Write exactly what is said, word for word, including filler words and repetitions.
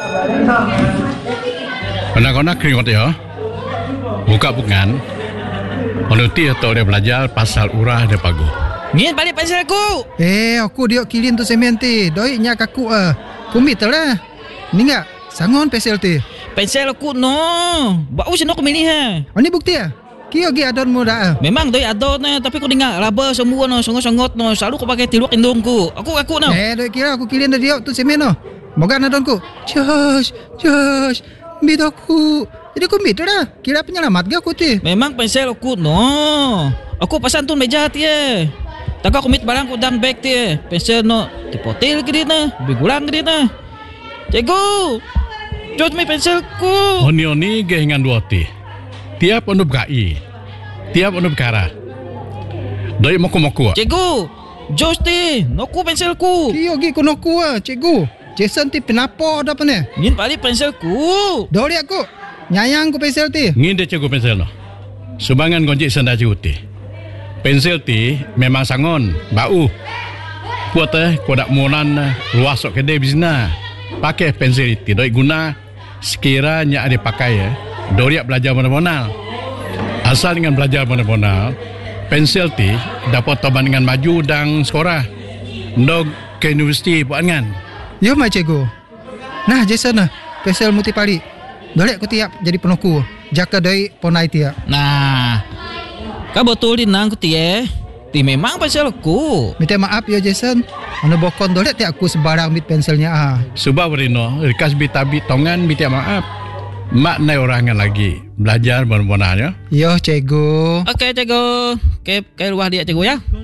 Anak-anak keringat ya. Buka bukan. Menuti atau dia belajar pasal urah dia pagu. Ngin balik pensel aku. Eh, aku dia kilin tu semen ti. Doi nya kaku ah. Kumit lah. Ni enggak sangon pensel ti. Pensel aku no. Bau sino aku milih ha. Oh, ni bukti ah. Kio gi adon mo dah. Memang doi adon na, tapi aku dengar raba semua no, songot-songot no. Selalu aku pakai tiluak indungku. Aku aku no. Eh, doi kira aku kilin dia tu semen no. Moga adonku. Josh, Josh. Bidoku. Jadi aku mit dah. Kira penyelamat ke aku ti. Memang pensel aku no. Aku pasan tu meja ti eh. Tak aku mit barang ku dalam bag ti eh. Pensel no. Dipotil ke dia na. Bigulang ke dia na. Cikgu. Jod mi penselku. Oni-oni gehingan dua ti. Tiap onu berkai. Tiap onu berkara. Doi moku-moku. Cikgu. Jos ti. Noku penselku. Kio gi kunoku ah, cikgu. Jason ti penapo dah pene. Ngin balik penselku. Doi aku. Nyayang ku pensel ti. Ngin dia cikgu pensel no. Subangan gonjik senda cikgu ti. Pensel ti memang sangon, bau. Kuat eh, kuat monan luas sok kedai bisna. Pakai pensel ti doi guna sekiranya ada pakai eh. Doi belajar mana-mana. Asal dengan belajar mana-mana, pensel ti dapat toban dengan maju dan sekolah. Ndog ke universiti buat kan. Yo mai cikgu. Nah, Jason nah, pensel muti pali. Doi aku tiap jadi penoku. Jaka doi ponai tiap. Nah. Kau betul di nang ku ti eh. Ti memang penselku. Minta maaf ya Jason. Mana bokon doi tiap aku sebarang mit penselnya ah. Subah berino, rikas bitabi tongan minta maaf. Mak nai orangan lagi belajar benar-benarnya. Yo cikgu. Okey cikgu. Ke ke luar dia cikgu ya.